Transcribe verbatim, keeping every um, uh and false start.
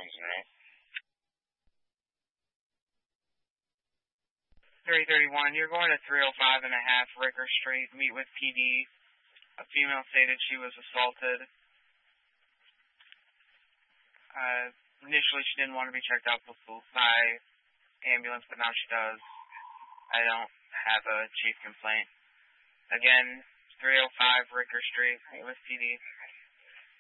sounds right. three thirty-one, you're going to three oh five and a half Ricker Street, meet with P D. A female stated she was assaulted. Uh, initially, she didn't want to be checked out by ambulance, but now she does. I don't have a chief complaint. Again, three oh five Ricker Street, meet with P D.